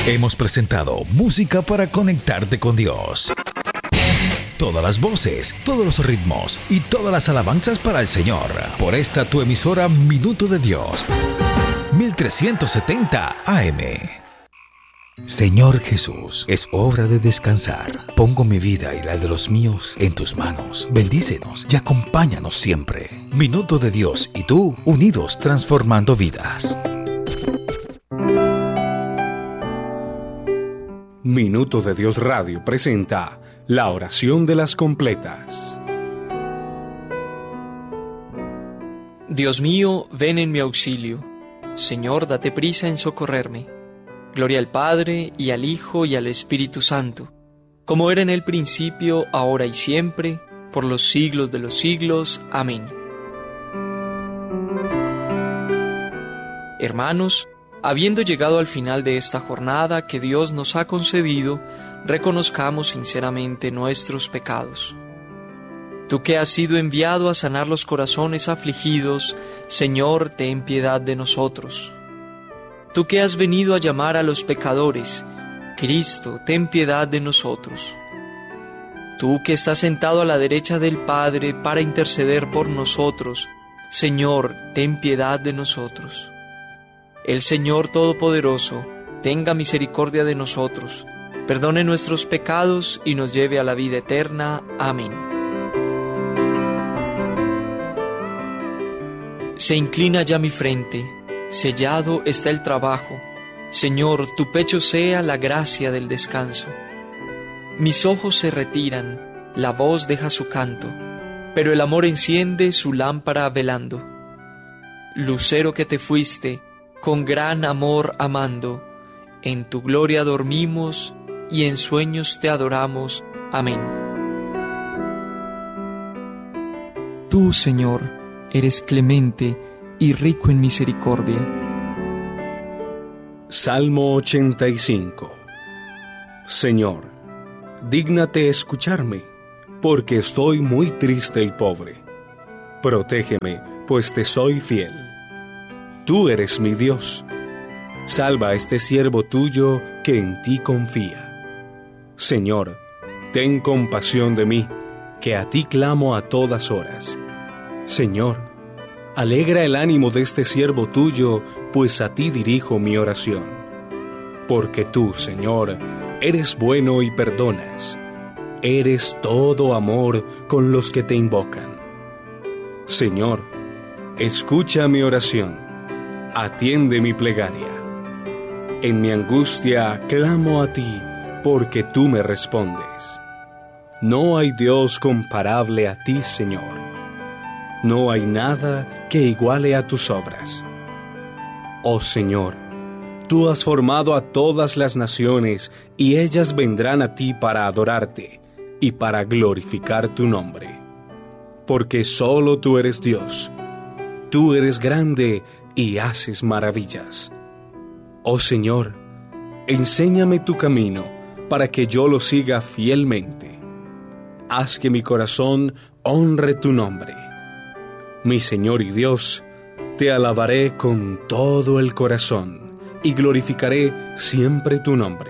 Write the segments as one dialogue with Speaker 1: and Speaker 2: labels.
Speaker 1: Hemos presentado Música para conectarte con Dios. Todas las voces, todos los ritmos y todas las alabanzas para el Señor. Por esta tu emisora Minuto de Dios. 1370 AM. Señor Jesús, es hora de descansar. Pongo mi vida y la de los míos en tus manos. Bendícenos y acompáñanos siempre. Minuto de Dios y tú, unidos transformando vidas.
Speaker 2: Minuto de Dios Radio presenta la oración de las completas.
Speaker 3: Dios mío, ven en mi auxilio. Señor, date prisa en socorrerme. Gloria al Padre, y al Hijo, y al Espíritu Santo, como era en el principio, ahora y siempre, por los siglos de los siglos. Amén. Hermanos, habiendo llegado al final de esta jornada que Dios nos ha concedido, reconozcamos sinceramente nuestros pecados. Tú que has sido enviado a sanar los corazones afligidos, Señor, ten piedad de nosotros. Tú que has venido a llamar a los pecadores, Cristo, ten piedad de nosotros. Tú que estás sentado a la derecha del Padre para interceder por nosotros, Señor, ten piedad de nosotros. El Señor Todopoderoso tenga misericordia de nosotros, perdone nuestros pecados y nos lleve a la vida eterna. Amén. Se inclina ya mi frente, sellado está el trabajo. Señor, tu pecho sea la gracia del descanso. Mis ojos se retiran, la voz deja su canto, pero el amor enciende su lámpara velando. Lucero que te fuiste, con gran amor amando, en tu gloria dormimos y en sueños te adoramos. Amén. Tú, Señor, eres clemente y rico en misericordia.
Speaker 2: Salmo 85. Señor, dígnate escucharme, porque estoy muy triste y pobre. Protégeme, pues te soy fiel. Tú eres mi Dios. Salva a este siervo tuyo que en ti confía. Señor, ten compasión de mí, que a ti clamo a todas horas. Señor, alegra el ánimo de este siervo tuyo, pues a ti dirijo mi oración. Porque tú, Señor, eres bueno y perdonas. Eres todo amor con los que te invocan. Señor, escucha mi oración. Atiende mi plegaria. En mi angustia clamo a ti, porque tú me respondes. No hay Dios comparable a ti, Señor. No hay nada que iguale a tus obras. Oh Señor, tú has formado a todas las naciones, y ellas vendrán a ti para adorarte y para glorificar tu nombre. Porque solo tú eres Dios. Tú eres grande y haces maravillas. Oh Señor, enséñame tu camino para que yo lo siga fielmente. Haz que mi corazón honre tu nombre. Mi Señor y Dios, te alabaré con todo el corazón y glorificaré siempre tu nombre.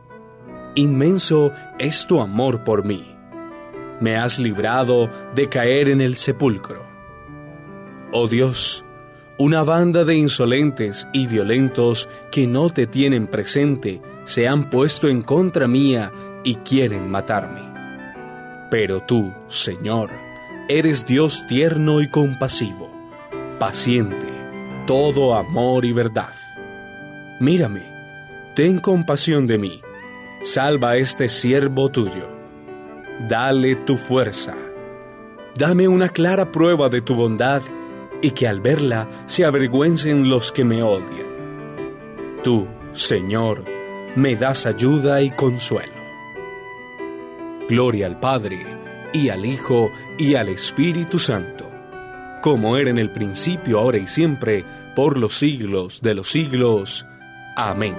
Speaker 2: Inmenso es tu amor por mí. Me has librado de caer en el sepulcro. Oh Dios, una banda de insolentes y violentos que no te tienen presente se han puesto en contra mía y quieren matarme. Pero tú, Señor, eres Dios tierno y compasivo, paciente, todo amor y verdad. Mírame, ten compasión de mí, salva a este siervo tuyo. Dale tu fuerza. Dame una clara prueba de tu bondad y que al verla se avergüencen los que me odian. Tú, Señor, me das ayuda y consuelo. Gloria al Padre, y al Hijo, y al Espíritu Santo, como era en el principio, ahora y siempre, por los siglos de los siglos. Amén.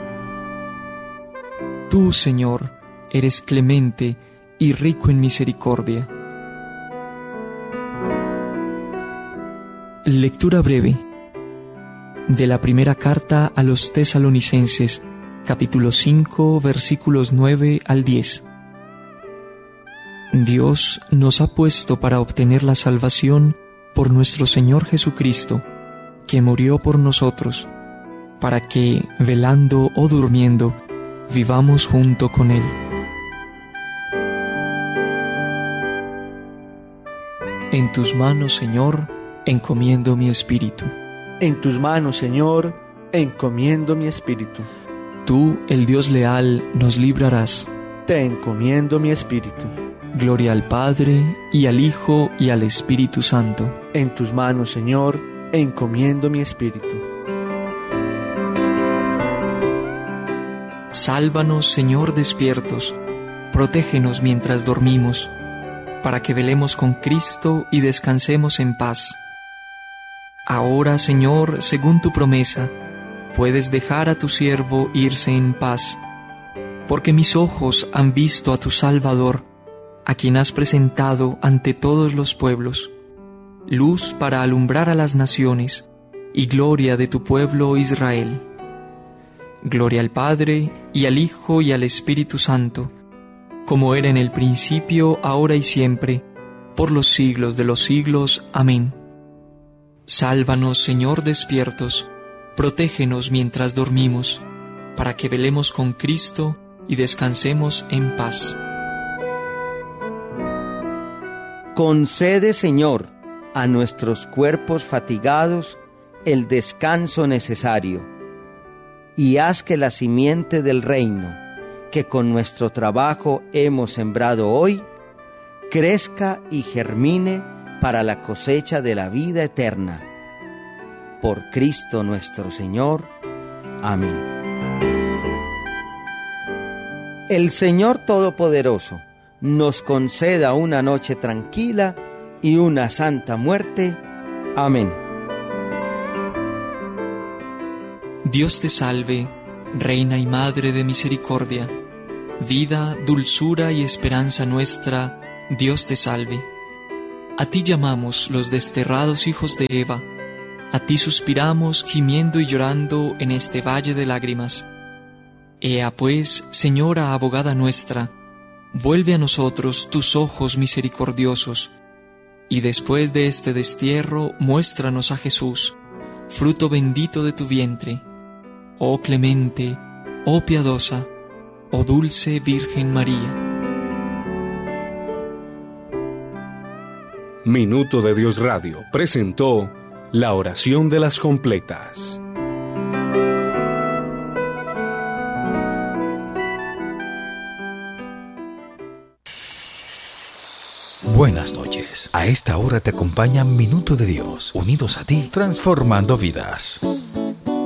Speaker 3: Tú, Señor, eres clemente y rico en misericordia. Lectura breve de la primera carta a los Tesalonicenses, capítulo 5, versículos 9 al 10. Dios nos ha puesto para obtener la salvación por nuestro Señor Jesucristo, que murió por nosotros, para que, velando o durmiendo, vivamos junto con Él. En tus manos, Señor, encomiendo mi espíritu.
Speaker 4: En tus manos, Señor, encomiendo mi espíritu.
Speaker 3: Tú, el Dios leal, nos librarás.
Speaker 4: Te encomiendo mi espíritu.
Speaker 3: Gloria al Padre, y al Hijo, y al Espíritu Santo.
Speaker 4: En tus manos, Señor, encomiendo mi espíritu.
Speaker 3: Sálvanos, Señor, despiertos. Protégenos mientras dormimos, para que velemos con Cristo y descansemos en paz. Ahora, Señor, según tu promesa, puedes dejar a tu siervo irse en paz, porque mis ojos han visto a tu Salvador, a quien has presentado ante todos los pueblos, luz para alumbrar a las naciones y gloria de tu pueblo Israel. Gloria al Padre, y al Hijo, y al Espíritu Santo, como era en el principio, ahora y siempre, por los siglos de los siglos. Amén. Sálvanos, Señor, despiertos, protégenos mientras dormimos, para que velemos con Cristo y descansemos en paz.
Speaker 5: Concede, Señor, a nuestros cuerpos fatigados el descanso necesario, y haz que la simiente del reino, que con nuestro trabajo hemos sembrado hoy, crezca y germine para la cosecha de la vida eterna. Por Cristo nuestro Señor. Amén. El Señor Todopoderoso nos conceda una noche tranquila y una santa muerte. Amén.
Speaker 3: Dios te salve, Reina y Madre de misericordia, vida, dulzura y esperanza nuestra, Dios te salve. A ti llamamos los desterrados hijos de Eva, a ti suspiramos gimiendo y llorando en este valle de lágrimas. Ea pues, Señora abogada nuestra, vuelve a nosotros tus ojos misericordiosos, y después de este destierro muéstranos a Jesús, fruto bendito de tu vientre. Oh clemente, oh piadosa, oh dulce Virgen María.
Speaker 2: Minuto de Dios Radio presentó la oración de las completas.
Speaker 1: Buenas noches. A esta hora te acompaña Minuto de Dios, unidos a ti, transformando vidas.